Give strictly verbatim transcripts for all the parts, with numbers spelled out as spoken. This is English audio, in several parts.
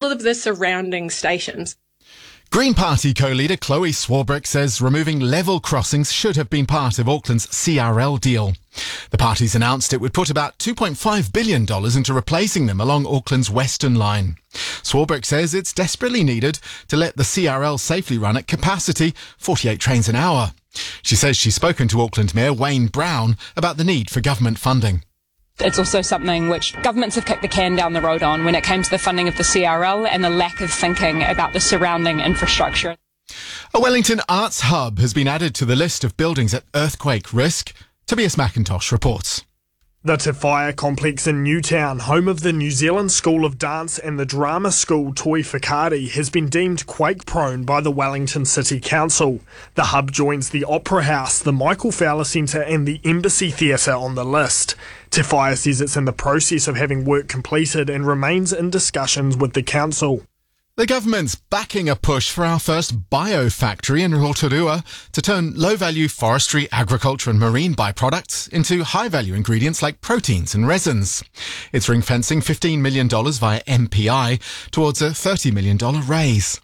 all of the surrounding stations. Green Party co-leader Chloe Swarbrick says removing level crossings should have been part of Auckland's C R L deal. The party's announced it would put about two point five billion dollars into replacing them along Auckland's Western Line. Swarbrick says it's desperately needed to let the C R L safely run at capacity, forty-eight trains an hour. She says she's spoken to Auckland Mayor Wayne Brown about the need for government funding. It's also something which governments have kicked the can down the road on when it came to the funding of the C R L and the lack of thinking about the surrounding infrastructure. A Wellington arts hub has been added to the list of buildings at earthquake risk. Tobias McIntosh reports. The Te Whaia complex in Newtown, home of the New Zealand School of Dance and the drama school Toi Whakaari, has been deemed quake-prone by the Wellington City Council. The hub joins the Opera House, the Michael Fowler Centre and the Embassy Theatre on the list. Te Whaia says it's in the process of having work completed and remains in discussions with the council. The government's backing a push for our first biofactory in Rotorua to turn low-value forestry, agriculture and marine byproducts into high-value ingredients like proteins and resins. It's ring-fencing fifteen million dollars via M P I towards a thirty million dollars raise.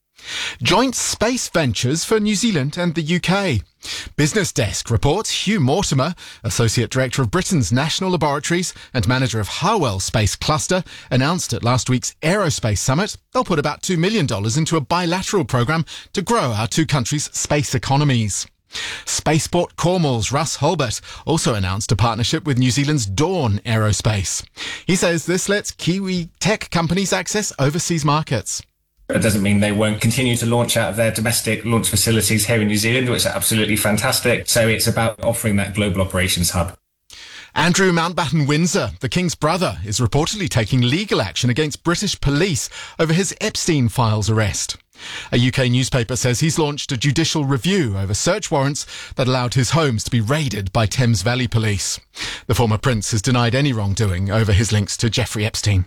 Joint space ventures for New Zealand and the U K. Business Desk reports Hugh Mortimer, Associate Director of Britain's National Laboratories and manager of Harwell Space Cluster, announced at last week's Aerospace Summit they'll put about two million dollars into a bilateral programme to grow our two countries' space economies. Spaceport Cornwall's Russ Hulbert also announced a partnership with New Zealand's Dawn Aerospace. He says this lets Kiwi tech companies access overseas markets. It doesn't mean they won't continue to launch out of their domestic launch facilities here in New Zealand, which are absolutely fantastic. So it's about offering that global operations hub. Andrew Mountbatten Windsor, the King's brother, is reportedly taking legal action against British police over his Epstein Files arrest. A U K newspaper says he's launched a judicial review over search warrants that allowed his homes to be raided by Thames Valley Police. The former prince has denied any wrongdoing over his links to Jeffrey Epstein.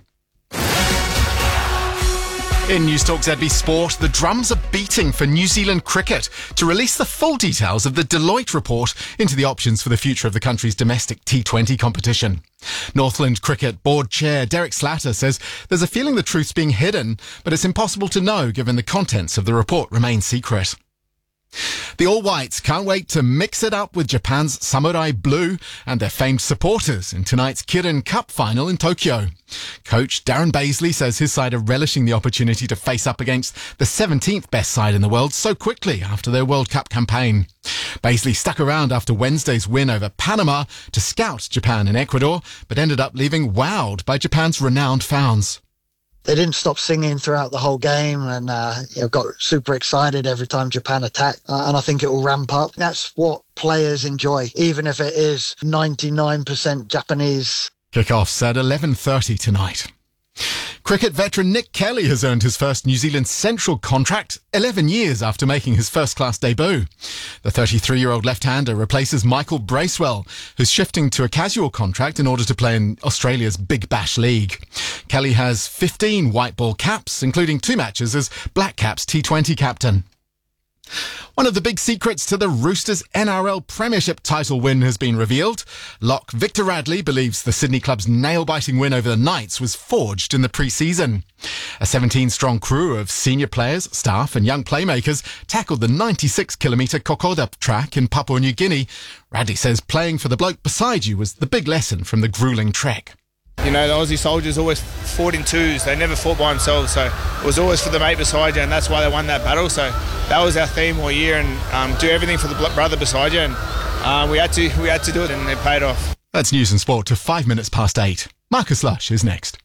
In Newstalk Z B Sport, the drums are beating for New Zealand cricket to release the full details of the Deloitte report into the options for the future of the country's domestic T twenty competition. Northland Cricket Board Chair Derek Slatter says there's a feeling the truth's being hidden, but it's impossible to know given the contents of the report remain secret. The All Whites can't wait to mix it up with Japan's Samurai Blue and their famed supporters in tonight's Kirin Cup final in Tokyo. Coach Darren Baisley says his side are relishing the opportunity to face up against the seventeenth best side in the world so quickly after their World Cup campaign. Baisley stuck around after Wednesday's win over Panama to scout Japan and Ecuador, but ended up leaving wowed by Japan's renowned fans. They didn't stop singing throughout the whole game and uh, you know, got super excited every time Japan attacked. Uh, and I think it will ramp up. That's what players enjoy, even if it is ninety-nine percent Japanese. Kick-off's at eleven thirty tonight. Cricket veteran Nick Kelly has earned his first New Zealand Central contract eleven years after making his first-class debut. The thirty-three-year-old left-hander replaces Michael Bracewell, who's shifting to a casual contract in order to play in Australia's Big Bash League. Kelly has fifteen white ball caps, including two matches as Black Caps T twenty captain. One of the big secrets to the Roosters N R L Premiership title win has been revealed. Lock Victor Radley believes the Sydney club's nail-biting win over the Knights was forged in the pre-season. A seventeen-strong crew of senior players, staff and young playmakers tackled the ninety-six kilometre Kokoda track in Papua New Guinea. Radley says playing for the bloke beside you was the big lesson from the gruelling trek. You know, the Aussie soldiers always fought in twos. They never fought by themselves, so it was always for the mate beside you, and that's why they won that battle. So that was our theme all year, and um, do everything for the brother beside you, and uh, we had to we had to do it, and it paid off. That's news and sport to five minutes past eight. Marcus Lush is next.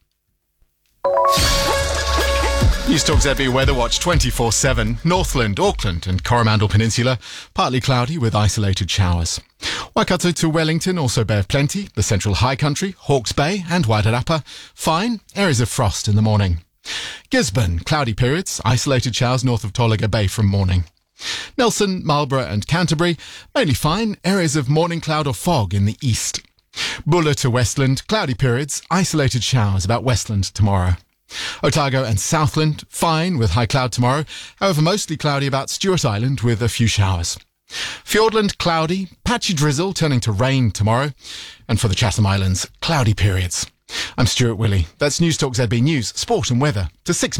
Newstalk Z B Weather Watch twenty-four seven. Northland, Auckland and Coromandel Peninsula, partly cloudy with isolated showers. Waikato to Wellington, also Bay of Plenty, the Central High Country, Hawke's Bay and Wairarapa, fine, areas of frost in the morning. Gisborne, cloudy periods, isolated showers north of Tolaga Bay from morning. Nelson, Marlborough and Canterbury, mainly fine, areas of morning cloud or fog in the east. Buller to Westland, cloudy periods, isolated showers about Westland tomorrow. Otago and Southland, fine with high cloud tomorrow, however mostly cloudy about Stewart Island with a few showers. Fiordland, cloudy, patchy drizzle turning to rain tomorrow, and for the Chatham Islands, cloudy periods. I'm Stuart Willey. That's Newstalk Z B News, Sport and Weather to six